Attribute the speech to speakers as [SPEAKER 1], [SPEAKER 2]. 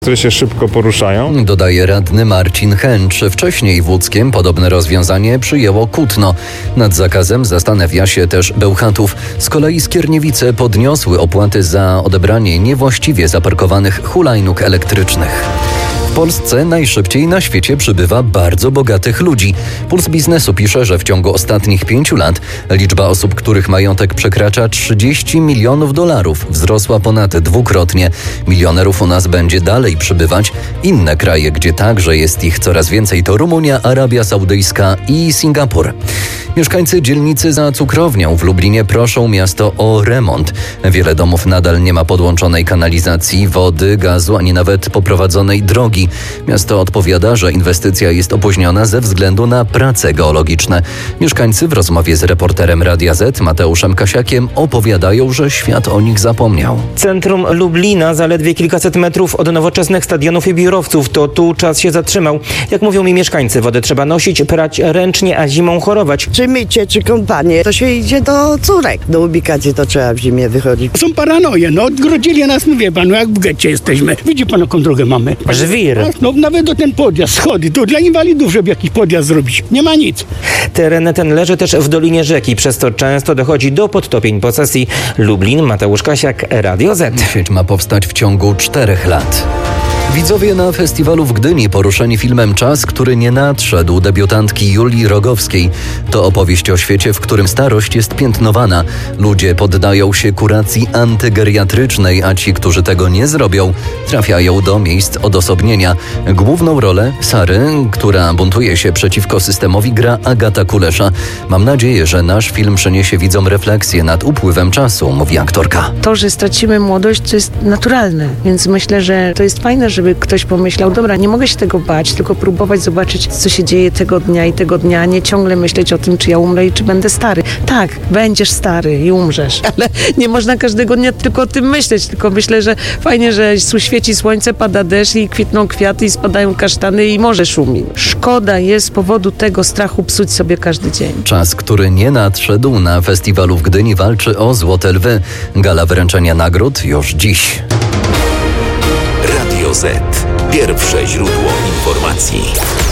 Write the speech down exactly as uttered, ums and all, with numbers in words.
[SPEAKER 1] które się szybko poruszają.
[SPEAKER 2] Dodaje radny Marcin Chęcz. Wcześniej w Łódzkiem podobne rozwiązanie przyjęło Kutno. Nad zakazem zastanawia się też Bełchatów. Z kolei Skierniewice podniosły opłaty za odebranie niewłaściwie zaparkowanych hulajnóg elektrycznych. W Polsce najszybciej na świecie przybywa bardzo bogatych ludzi. Puls Biznesu pisze, że w ciągu ostatnich pięciu lat liczba osób, których majątek przekracza trzydzieści milionów dolarów, wzrosła ponad dwukrotnie. Milionerów u nas będzie dalej przybywać. Inne kraje, gdzie także jest ich coraz więcej, to Rumunia, Arabia Saudyjska i Singapur. Mieszkańcy dzielnicy za Cukrownią w Lublinie proszą miasto o remont. Wiele domów nadal nie ma podłączonej kanalizacji, wody, gazu, ani nawet poprowadzonej drogi. Miasto odpowiada, że inwestycja jest opóźniona ze względu na prace geologiczne. Mieszkańcy w rozmowie z reporterem Radia Z Mateuszem Kasiakiem opowiadają, że świat o nich zapomniał.
[SPEAKER 3] Centrum Lublina, zaledwie kilkaset metrów od nowoczesnych stadionów i biurowców. To tu czas się zatrzymał. Jak mówią mi mieszkańcy, wodę trzeba nosić, prać ręcznie, a zimą chorować.
[SPEAKER 4] Czy mycie, czy kąpanie, to się idzie do córek. Do ubikacji to trzeba w zimie wychodzić.
[SPEAKER 5] Są paranoje, no odgrodzili nas, no wie pan, no jak w getcie jesteśmy. Widzi pan, jaką drogę mamy.
[SPEAKER 3] Żwir.
[SPEAKER 5] No nawet do ten podjazd, schody, to dla inwalidów, żeby jakiś podjazd zrobić. Nie ma nic.
[SPEAKER 3] Teren ten leży też w dolinie rzeki, przez co często dochodzi do podtopień posesji. Lublin, Mateusz Kasiak, Radio Z.
[SPEAKER 2] Sieć ma powstać w ciągu czterech lat. Widzowie na festiwalu w Gdyni poruszeni filmem Czas, który nie nadszedł debiutantki Julii Rogowskiej. To opowieść o świecie, w którym starość jest piętnowana. Ludzie poddają się kuracji antygeriatrycznej, a ci, którzy tego nie zrobią, trafiają do miejsc odosobnienia. Główną rolę Sary, która buntuje się przeciwko systemowi, gra Agata Kulesza. Mam nadzieję, że nasz film przyniesie widzom refleksję nad upływem czasu, mówi aktorka.
[SPEAKER 6] To, że stracimy młodość, to jest naturalne, więc myślę, że to jest fajne, że żeby ktoś pomyślał, dobra, nie mogę się tego bać, tylko próbować zobaczyć, co się dzieje tego dnia i tego dnia, nie ciągle myśleć o tym, czy ja umrę i czy będę stary. Tak, będziesz stary i umrzesz, ale nie można każdego dnia tylko o tym myśleć, tylko myślę, że fajnie, że świeci słońce, pada deszcz i kwitną kwiaty i spadają kasztany i morze szumi. Szkoda jest z powodu tego strachu psuć sobie każdy dzień.
[SPEAKER 2] Czas, który nie nadszedł, na festiwalu w Gdyni walczy o Złote Lwy. Gala wręczenia nagród już dziś.
[SPEAKER 7] Radio Z. Pierwsze źródło informacji.